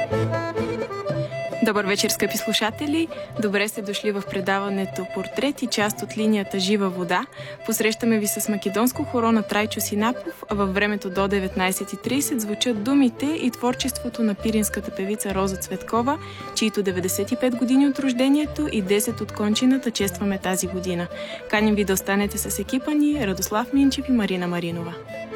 Добър вечер, скъпи слушатели! Добре сте дошли в предаването Портрет и част от линията Жива вода. Посрещаме ви с македонско хоро на Трайчо Синапов, а във времето до 19:30 звучат думите и творчеството на пиринската певица Роза Цветкова, чието 95 години от рождението и 10 от кончината честваме тази година. Каним ви да останете с екипа ни Радослав Минчев и Марина Маринова.